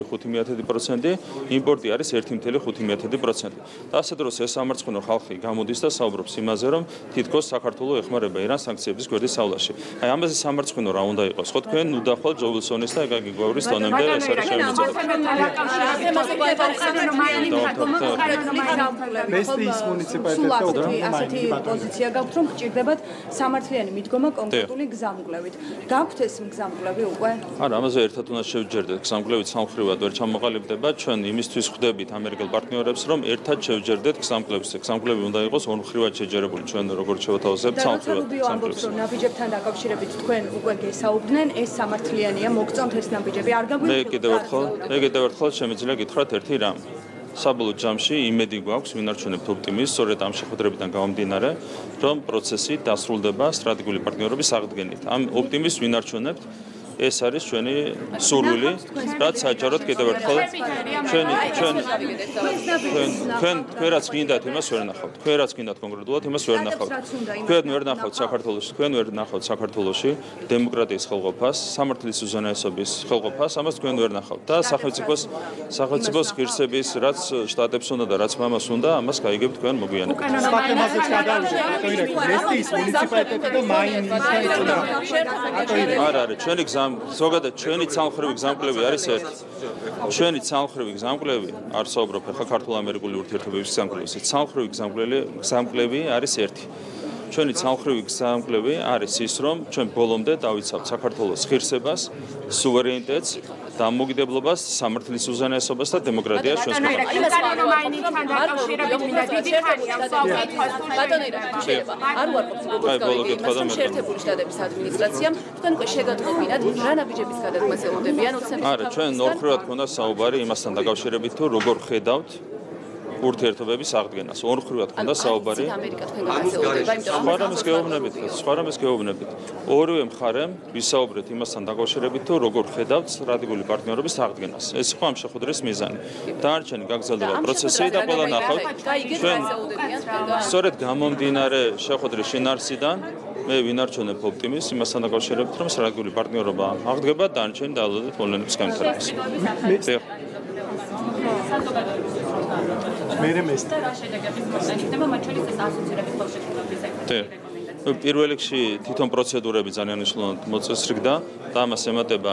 5%, იმპორტი არის 1.5%. და ასეთ დროს ეს სამარცხვინო ხალხი გამოდის და საუბრობს იმაზე, რომ თითქოს საქართველოს ეხმარება ირანს სანქციების გვერდის სავლაში. აი ამაზე სამარცხვინო რა უნდა იყოს? ხო თქვენ ნუ დახვალ ჯოვილსონის და ეგაგი გვევრის დონემდე ეს არის ასეთი პოზიცია გაქვთ, რომ გჭირდებათ სამართლიანი მიდგომა კონკრეტული გზამკვლევით. გაქვთ ეს გზამკვლევი უკვე? არა, ამაზე ერთად უნდა შევჯერდეთ. გზამკვლევით სამხრივად ვერ ჩამოყალიბდება. ჩვენ იმისთვის ხვდებით ამერიკელ პარტნიორებს, რომ ერთად შევჯერდეთ გზამკვლევს. გზამკვლევი უნდა იყოს ორმხრივად შეჯერებული. ჩვენ როგორც შევთავაზებთ სამხრივად გზამკვლევს. ნაბიჯებთან დაკავშირებით თქვენ უკვე გესაუბრდნენ, ეს სამართლიანია, მოგწონთ ეს ნაბიჯები, არ გაგვიქვთ? მე კიდევ ერთხელ შემიძლია გითხრათ ერთი რამ. საბოლოო ჯამში იმედი გვაქვს, ვინარჩუნებთ ოპტიმიზმს, სწორედ ამ შეხვედრებიდან გამომდინარე, რომ პროცესი დასრულდება სტრატეგიული პარტნიორობის აღდგენით. ამ ოპტიმიზმს ვინარჩუნებთ. ეს არის ჩვენი სურვილი, რაც საჯაროდ კიდევ ერთხელ თქვენ რაც გინდათ იმას ვერ ნახავთ. თქვენ რაც გინდათ კონკრეტულად იმას ვერ ნახავთ. თქვენ ვერ ნახავთ საქართველოში, თქვენ ვერ ნახავთ საქართველოში დემოკრატიის ხელყოფას, სამართლის უზენაესობის ხელყოფას, ამას თქვენ ვერ ნახავთ. და სახელმწიფოს ღირსების რაც შტატებს უნდა და რაც მამას უნდა, ამას გაიგებთ თქვენ მოგვიანებით. არა, ჩვენი ზოგადად ჩვენი ცალმხრივი გზამკვლევი არის ერთი. ჩვენი ცალმხრივი გზამკვლევი არ საუბრობ ახლა ქართულ-ამერიკული ურთიერთობების გზამკვლევზე. ცალმხრივი გზამკვლევი არის ერთი. ჩვენი ცალმხრივი გზამკვლევი არის ის, რომ ჩვენ ბოლომდე დავიცავთ საქართველოს ღირსებას, სუვერენიტეტს, დამოუკიდებლობას, სამართლის უზენაესობას და დემოკრატიას ჩვენს შეერთებული შტატების ადმინისტრაციამ თქვენ უკვე შეგატყობინათ რა ნაბიჯების გადადგმას ელოდებიან არა, ჩვენ ორხრივად გქონდა საუბარი იმასთან დაკავშირებით, თუ როგორ ხედავთ ურთიერთობების აღდგენას. ორხრივად გქონდა საუბარი. სხვა რამეს გეუბნებით. ორივე მხარემ ვისაუბრეთ იმასთან დაკავშირებით, თუ როგორ ხედავთ სტრატეგიული პარტნიორობის აღდგენას. ეს იყო ამ შეხვედრის მიზანი. დანარჩენი გაგრძელდება პროცესი და ყველა ნახავთ. ჩვენ სწორედ გამომდინარე შეხვედრის შინაარსიდან მე ვინარჩუნებ ოპტიმიზმს იმასთან დაკავშირებით, რომ სტრატეგიული პარტნიორობა აღდგება და დანარჩენი დაალოდეთ მოვლენების განვითარებას. პირველ რიგში თვითონ პროცედურები ძალიან მნიშვნელოვნად მოწესრიგდა და ამას ემატება